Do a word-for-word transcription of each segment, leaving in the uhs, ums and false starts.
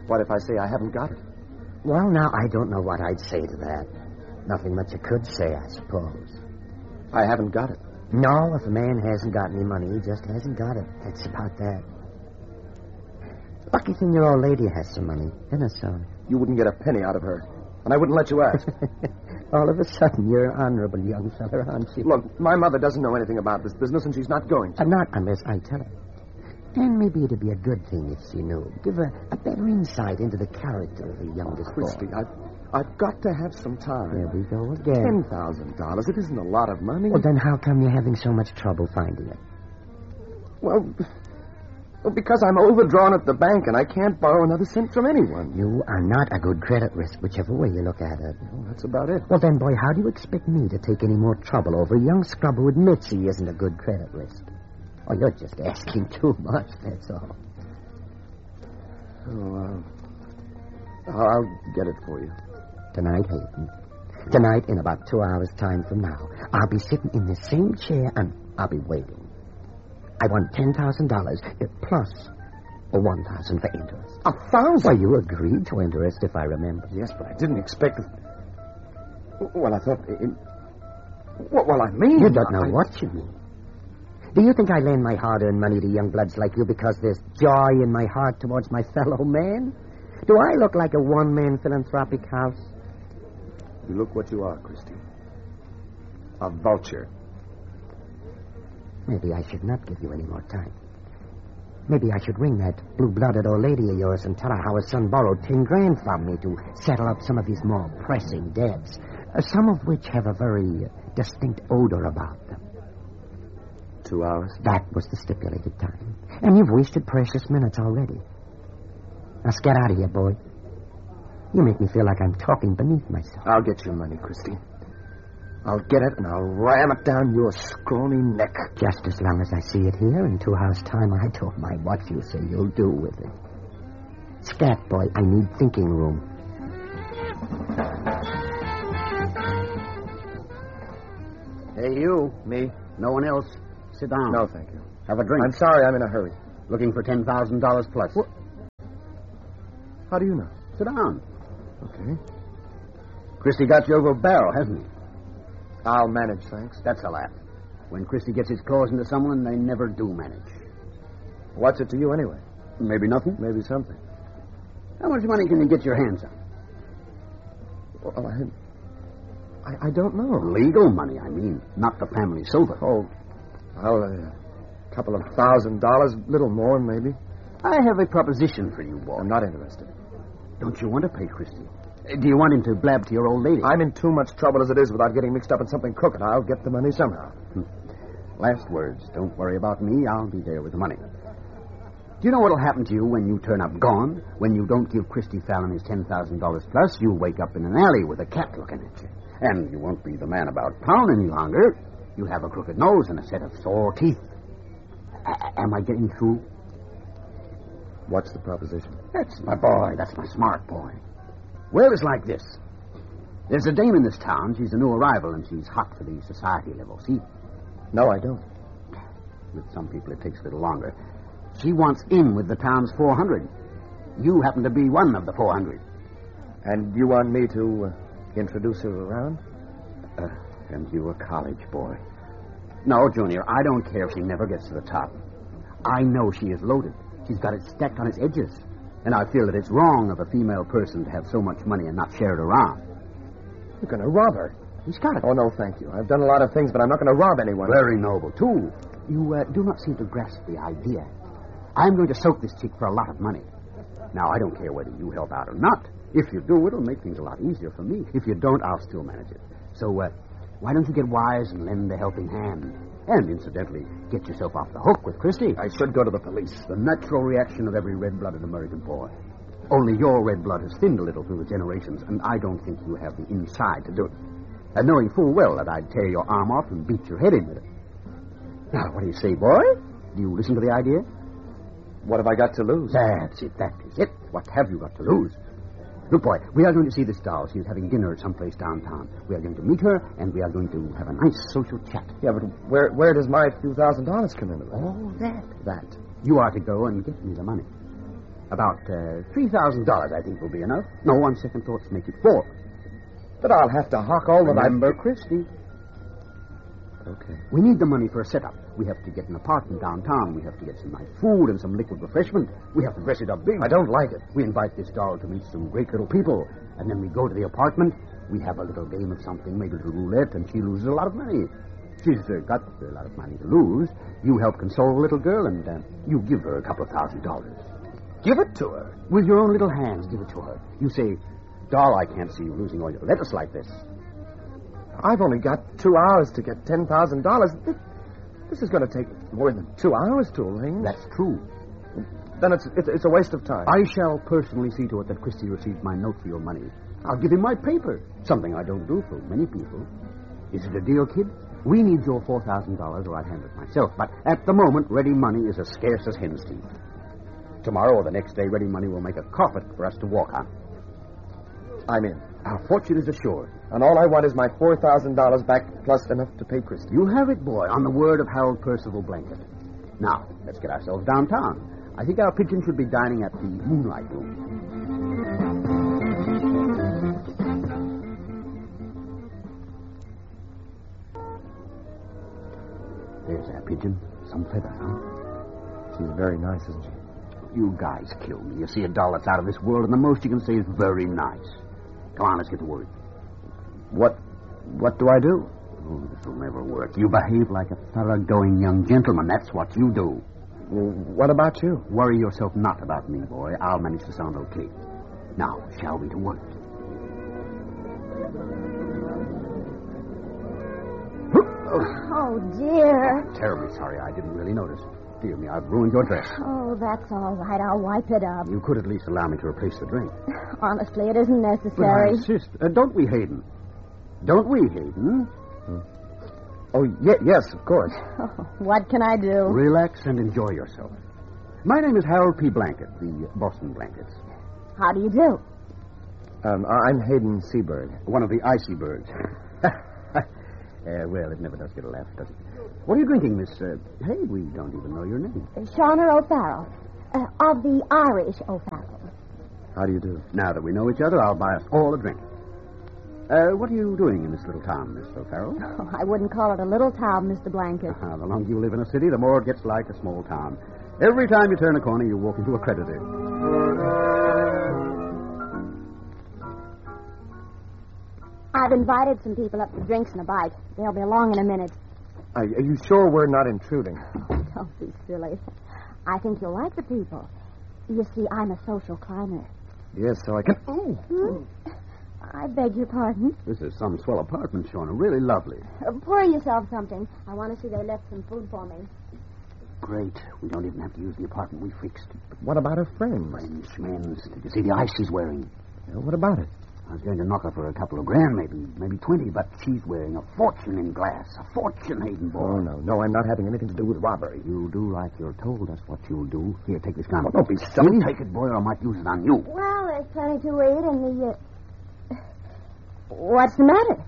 What if I say I haven't got it? Well, now, I don't know what I'd say to that. Nothing much you could say, I suppose. I haven't got it. No, if a man hasn't got any money, he just hasn't got it. That's about that. Lucky thing your old lady has some money, isn't it, son? You wouldn't get a penny out of her, and I wouldn't let you ask. All of a sudden, you're an honorable young fella, aren't you? Look, my mother doesn't know anything about this business, and she's not going to. Uh, not unless I tell her. And maybe it'd be a good thing if she knew. Give her a better insight into the character of the youngest Christy, boy. I've, I've got to have some time. There we go again. Ten thousand dollars. It isn't a lot of money. Well, then how come you're having so much trouble finding it? Well, well, because I'm overdrawn at the bank, and I can't borrow another cent from anyone. You are not a good credit risk, whichever way you look at it. Well, that's about it. Well, then, boy, how do you expect me to take any more trouble over a young scrub who admits he isn't a good credit risk? Oh, you're just asking too much, that's all. Oh, uh, I'll get it for you. Tonight, Hayden. Tonight, in about two hours' time from now, I'll be sitting in the same chair, and I'll be waiting. I want ten thousand dollars, plus a one thousand dollars for interest. A thousand? Well, you agreed to interest, if I remember. Yes, but I didn't expect it. Well, I thought... It... Well, I mean... You don't know I... what you mean. Do you think I lend my hard-earned money to young bloods like you because there's joy in my heart towards my fellow man? Do I look like a one-man philanthropic house? You look what you are, Christy. A vulture. Maybe I should not give you any more time. Maybe I should ring that blue-blooded old lady of yours and tell her how her son borrowed ten grand from me to settle up some of his more pressing debts, uh, some of which have a very uh, distinct odor about them. Two hours? That was the stipulated time. And you've wasted precious minutes already. Now, get out of here, boy. You make me feel like I'm talking beneath myself. I'll get your money, Christy. I'll get it, and I'll ram it down your scrawny neck. Just as long as I see it here in two hours' time, I don't mind what you say you'll do with it. Scat, boy, I need thinking room. Hey, you. Me. No one else. Sit down. No, thank you. Have a drink. I'm sorry, I'm in a hurry. Looking for ten thousand dollars plus. What? How do you know? Sit down. Okay. Christy got you over a barrel, hasn't he? I'll manage, thanks. That's a laugh. When Christy gets his claws into someone, they never do manage. What's it to you, anyway? Maybe nothing. Maybe something. How much money can you get your hands on? Well, I, I, I don't know. Legal money, I mean. Not the family silver. Oh, well, a couple of thousand dollars, little more, maybe. I have a proposition for you, boy. I'm not interested. Don't you want to pay Christy? Do you want him to blab to your old lady? I'm in too much trouble as it is without getting mixed up in something crooked. I'll get the money somehow. Hmm. Last words. Don't worry about me. I'll be there with the money. Do you know what'll happen to you when you turn up gone? When you don't give Christy Fallon his ten thousand dollars plus, you'll wake up in an alley with a cat looking at you. And you won't be the man about town any longer. You'll have a crooked nose and a set of sore teeth. A- am I getting through? What's the proposition? That's my boy. That's my smart boy. Well, it's like this. There's a dame in this town. She's a new arrival, and she's hot for the society level. See? No, I don't. With some people, it takes a little longer. She wants in with the town's four hundred. You happen to be one of the four hundred. And you want me to uh, introduce her around? Uh, and you a college boy. No, Junior, I don't care if she never gets to the top. I know she is loaded. She's got it stacked on its edges. And I feel that it's wrong of a female person to have so much money and not share it around. You're going to rob her. He's got it. Oh, no, thank you. I've done a lot of things, but I'm not going to rob anyone. Very noble, too. You uh, do not seem to grasp the idea. I'm going to soak this chick for a lot of money. Now, I don't care whether you help out or not. If you do, it'll make things a lot easier for me. If you don't, I'll still manage it. So, uh, why don't you get wise and lend a helping hand? And, incidentally, get yourself off the hook with Christy. I should go to the police. The natural reaction of every red-blooded American boy. Only your red blood has thinned a little through the generations, and I don't think you have the inside to do it. And knowing full well that I'd tear your arm off and beat your head in with it. Now, what do you say, boy? Do you listen to the idea? What have I got to lose? That's it, that is it. What have you got to lose? Look, boy, we are going to see this doll. She's having dinner at some place downtown. We are going to meet her, and we are going to have a nice social chat. Yeah, but where where does my few thousand dollars come into that? Oh, that, that. You are to go and get me the money. About uh, three thousand dollars, I think, will be enough. No, on second thoughts, make it four. But I'll have to hawk all that I... Remember, Christie. Okay. We need the money for a setup. We have to get an apartment downtown. We have to get some nice food and some liquid refreshment. We have to dress it up big. I don't like it. We invite this doll to meet some great little people. And then we go to the apartment. We have a little game of something, maybe a little roulette, and she loses a lot of money. She's uh, got a lot of money to lose. You help console the little girl, and uh, you give her a couple of thousand dollars. Give it to her. With your own little hands, give it to her. You say, doll, I can't see you losing all your letters like this. I've only got two hours to get ten thousand dollars. This is going to take more than two hours to arrange. That's true. Then it's, it's it's a waste of time. I shall personally see to it that Christie receives my note for your money. I'll give him my paper, something I don't do for many people. Is it a deal, kid? We need your four thousand dollars, or I'd hand it myself. But at the moment, ready money is as scarce as hen's teeth. Tomorrow or the next day, ready money will make a carpet for us to walk on. I'm in. Our fortune is assured. And all I want is my four thousand dollars back, plus enough to pay Christie. You have it, boy, on the word of Harold Percival Blanket. Now, let's get ourselves downtown. I think our pigeon should be dining at the Moonlight Room. There's our pigeon. Some feathers, huh? She's very nice, isn't she? You guys kill me. You see a doll that's out of this world, and the most you can say is very nice. Come on, let's get to work. What, what do I do? Oh, this will never work. You behave like a thoroughgoing young gentleman. That's what you do. Well, what about you? Worry yourself not about me, boy. I'll manage to sound okay. Now, shall we to work? Oh, dear. I'm terribly sorry. I didn't really notice. Dear me, I've ruined your dress. Oh, that's all right. I'll wipe it up. You could at least allow me to replace the drink. Honestly, it isn't But I necessary. insist. Uh, don't we, Hayden? Don't we, Hayden? Oh, ye- yes, of course. Oh, what can I do? Relax and enjoy yourself. My name is Harold P. Blanket, the Boston Blankets. How do you do? Um, I'm Hayden Seaberg. One of the icy birds. uh, well, it never does get a laugh, does it? What are you drinking, Miss... Uh... Hey, we don't even know your name. Shauna O'Farrell. Uh, of the Irish O'Farrell. How do you do? Now that we know each other, I'll buy us all a drink. Uh, what are you doing in this little town, Miss O'Farrell? Oh, I wouldn't call it a little town, Mister Blanket. Uh, the longer you live in a city, the more it gets like a small town. Every time you turn a corner, you walk into a creditor. I've invited some people up for drinks and a bite. They'll be along in a minute. Are, are you sure we're not intruding? Oh, don't be silly. I think you'll like the people. You see, I'm a social climber. Yes, so I can... Ooh. Hmm? I beg your pardon. This is some swell apartment, Shauna. Really lovely. Uh, pour yourself something. I want to see they left some food for me. Great. We don't even have to use the apartment we fixed. But what about her friends? Friends, men's. Did you see the ice she's wearing? Uh, what about it? I was going to knock her for a couple of grand, maybe, maybe twenty, but she's wearing a fortune in glass. A fortune, Hayden boy. Oh, no, no, I'm not having anything to do with robbery. You'll do like you're told. That's what you'll do. Here, take this gun. Oh, don't be silly. You take it, boy, or I might use it on you. Well, there's plenty to eat in the... Uh... What's the matter?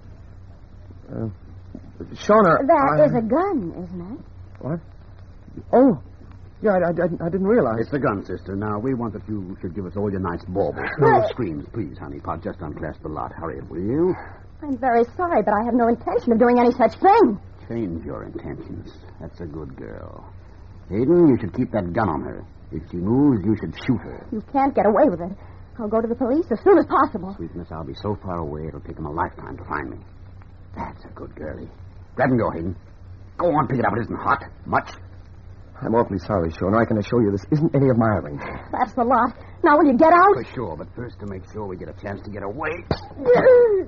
Uh, Shauna... That I... is a gun, isn't it? What? Oh, yeah, I, I, I didn't realize. It's the gun, sister. Now, we want that you should give us all your nice baubles. No screams, please, honey. Pot, just unclasp the lot. Hurry it, will you? I'm very sorry, but I have no intention of doing any such thing. Change your intentions. That's a good girl. Hayden, you should keep that gun on her. If she moves, you should shoot her. You can't get away with it. I'll go to the police as soon as possible. Sweetness, I'll be so far away it'll take them a lifetime to find me. That's a good girlie. Grab and go, Hayden. Go on, pick it up. It isn't hot. Much. I'm awfully sorry, Shauna. I can assure you this isn't any of my arrangement. That's the lot. Now, will you get out? For sure, but first to make sure we get a chance to get away.